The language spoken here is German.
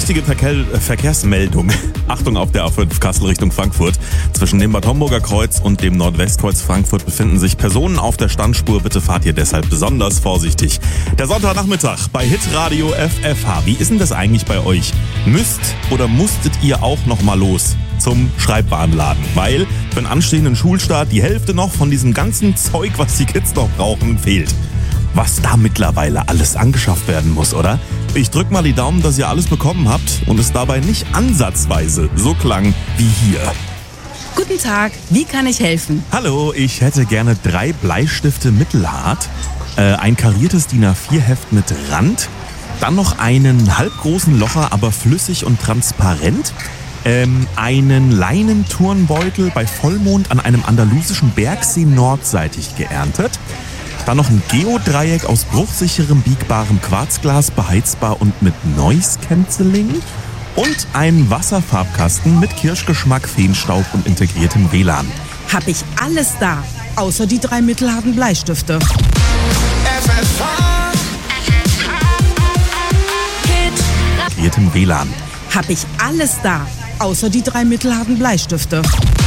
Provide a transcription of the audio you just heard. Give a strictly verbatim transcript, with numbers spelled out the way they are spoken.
wichtige Verkehr- Verkehrsmeldung. Achtung auf der A fünf Kassel Richtung Frankfurt. Zwischen dem Bad Homburger Kreuz und dem Nordwestkreuz Frankfurt befinden sich Personen auf der Standspur. Bitte fahrt ihr deshalb besonders vorsichtig. Der Sonntagnachmittag bei Hitradio F F H. Wie ist denn das eigentlich bei euch? Müsst oder musstet ihr auch noch mal los zum Schreibwarenladen? Weil für einen anstehenden Schulstart die Hälfte noch von diesem ganzen Zeug, was die Kids noch brauchen, fehlt. Was da mittlerweile alles angeschafft werden muss, oder? Ich drück mal die Daumen, dass ihr alles bekommen habt und es dabei nicht ansatzweise so klang wie hier. Guten Tag, wie kann ich helfen? Hallo, ich hätte gerne drei Bleistifte Mittelhart, äh, ein kariertes D I N A vier Heft mit Rand, dann noch einen halbgroßen Locher, aber flüssig und transparent, ähm, einen Leinenturnbeutel bei Vollmond an einem andalusischen Bergsee nordseitig geerntet, dann noch ein Geodreieck aus bruchsicherem, biegbarem Quarzglas, beheizbar und mit Noise Cancelling und einen Wasserfarbkasten mit Kirschgeschmack, Feenstaub und integriertem W L A N. Hab ich alles da, außer die drei mittelharten Bleistifte. Integriertem W L A N. Hab ich alles da, außer die drei mittelharten Bleistifte.